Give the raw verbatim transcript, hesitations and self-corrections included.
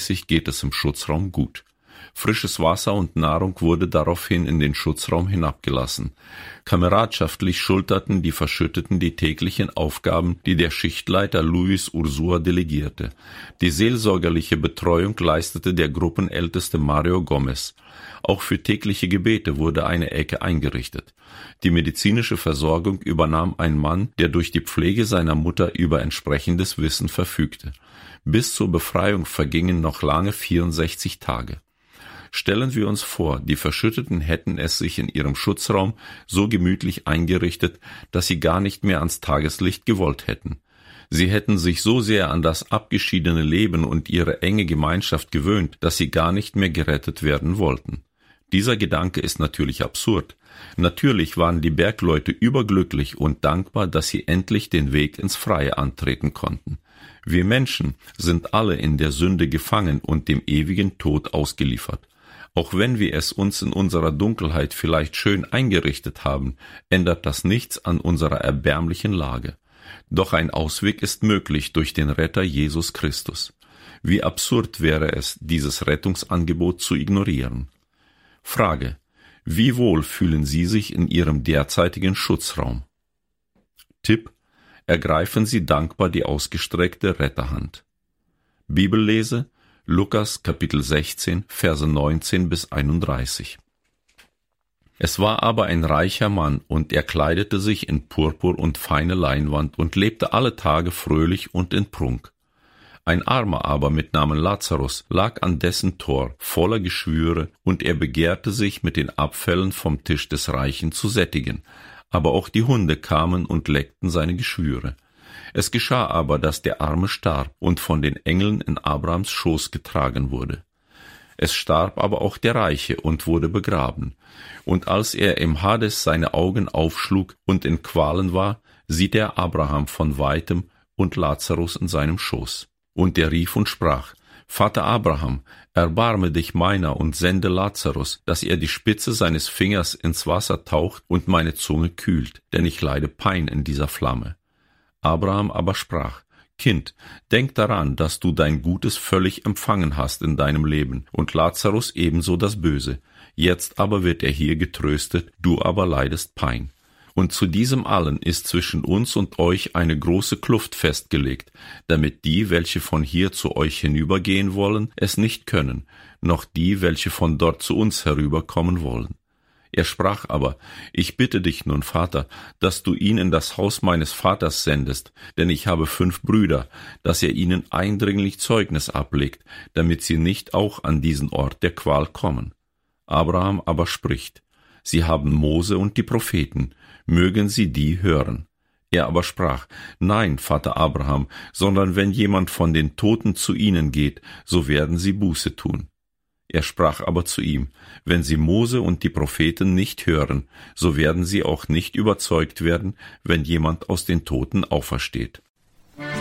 regelmäßig geht es im Schutzraum gut. Frisches Wasser und Nahrung wurde daraufhin in den Schutzraum hinabgelassen. Kameradschaftlich schulterten die Verschütteten die täglichen Aufgaben, die der Schichtleiter Luis Ursua delegierte. Die seelsorgerliche Betreuung leistete der Gruppenälteste Mario Gomez. Auch für tägliche Gebete wurde eine Ecke eingerichtet. Die medizinische Versorgung übernahm ein Mann, der durch die Pflege seiner Mutter über entsprechendes Wissen verfügte. Bis zur Befreiung vergingen noch lange vierundsechzig Tage. Stellen wir uns vor, die Verschütteten hätten es sich in ihrem Schutzraum so gemütlich eingerichtet, dass sie gar nicht mehr ans Tageslicht gewollt hätten. Sie hätten sich so sehr an das abgeschiedene Leben und ihre enge Gemeinschaft gewöhnt, dass sie gar nicht mehr gerettet werden wollten. Dieser Gedanke ist natürlich absurd. Natürlich waren die Bergleute überglücklich und dankbar, dass sie endlich den Weg ins Freie antreten konnten. Wir Menschen sind alle in der Sünde gefangen und dem ewigen Tod ausgeliefert. Auch wenn wir es uns in unserer Dunkelheit vielleicht schön eingerichtet haben, ändert das nichts an unserer erbärmlichen Lage. Doch ein Ausweg ist möglich durch den Retter Jesus Christus. Wie absurd wäre es, dieses Rettungsangebot zu ignorieren. Frage: Wie wohl fühlen Sie sich in Ihrem derzeitigen Schutzraum? Tipp: Ergreifen Sie dankbar die ausgestreckte Retterhand. Bibellese: Lukas Kapitel sechzehn, Verse neunzehn bis einunddreißig. Es war aber ein reicher Mann, und er kleidete sich in Purpur und feine Leinwand und lebte alle Tage fröhlich und in Prunk. Ein Armer aber mit Namen Lazarus lag an dessen Tor, voller Geschwüre, und er begehrte sich mit den Abfällen vom Tisch des Reichen zu sättigen. Aber auch die Hunde kamen und leckten seine Geschwüre. Es geschah aber, dass der Arme starb und von den Engeln in Abrahams Schoß getragen wurde. Es starb aber auch der Reiche und wurde begraben. Und als er im Hades seine Augen aufschlug und in Qualen war, sieht er Abraham von weitem und Lazarus in seinem Schoß. Und er rief und sprach: Vater Abraham, erbarme dich meiner und sende Lazarus, dass er die Spitze seines Fingers ins Wasser taucht und meine Zunge kühlt, denn ich leide Pein in dieser Flamme. Abraham aber sprach: Kind, denk daran, dass du dein Gutes völlig empfangen hast in deinem Leben und Lazarus ebenso das Böse. Jetzt aber wird er hier getröstet, du aber leidest Pein. Und zu diesem allen ist zwischen uns und euch eine große Kluft festgelegt, damit die, welche von hier zu euch hinübergehen wollen, es nicht können, noch die, welche von dort zu uns herüberkommen wollen. Er sprach aber: Ich bitte dich nun, Vater, dass du ihn in das Haus meines Vaters sendest, denn ich habe fünf Brüder, dass er ihnen eindringlich Zeugnis ablegt, damit sie nicht auch an diesen Ort der Qual kommen. Abraham aber spricht: Sie haben Mose und die Propheten, mögen sie die hören. Er aber sprach: Nein, Vater Abraham, sondern wenn jemand von den Toten zu ihnen geht, so werden sie Buße tun. Er sprach aber zu ihm: Wenn sie Mose und die Propheten nicht hören, so werden sie auch nicht überzeugt werden, wenn jemand aus den Toten aufersteht.